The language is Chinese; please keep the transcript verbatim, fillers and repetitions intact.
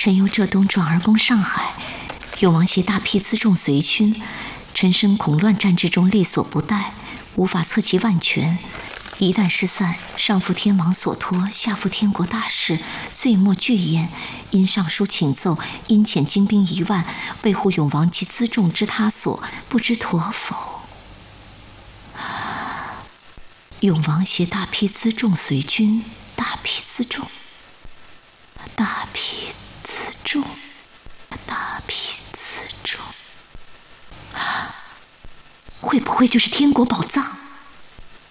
臣由浙东转而攻上海，永王携大批辎重随军，臣深恐乱战之中力所不逮，无法测其万全。一旦失散，上负天王所托，下负天国大事，罪莫惧焉。因上书请奏，应遣精兵一万，维护永王及辎重之他所，不知妥否？永王携大批辎重随军，大批辎重，大批辎重，大批辎重，会不会就是天国宝藏？